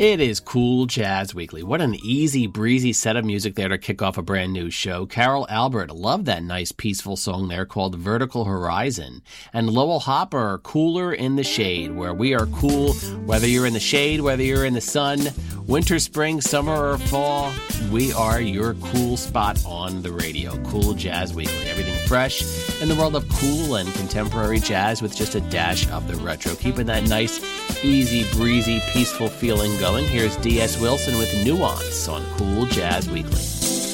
It is Cool Jazz Weekly. What an easy breezy set of music there to kick off a brand new show. Carol Albert, love that nice peaceful song there called Vertical Horizon. And Lowell Hopper, Cooler in the Shade, where we are cool whether you're in the shade, whether you're in the sun, winter, spring, summer, or fall. We are your cool spot on the radio. Cool Jazz Weekly. Everything fresh in the world of cool and contemporary jazz with just a dash of the retro. Keeping that nice, easy, breezy, peaceful feeling going. Here's D.S. Wilson with Nuance on Cool Jazz Weekly.